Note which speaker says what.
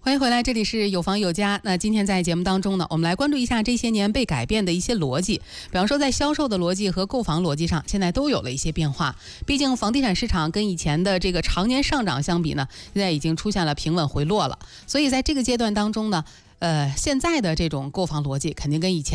Speaker 1: 欢迎回来，这里是有房有家。那今天在节目当中呢，我们来关注一下这些年被改变的一些逻辑。比方说在销售的逻辑和购房逻辑上，现在都有了一些变化。毕竟房地产市场跟以前的这个常年上涨相比呢，现在已经出现了平稳回落了。所以在这个阶段当中呢，现在的这种购房逻辑肯定跟以前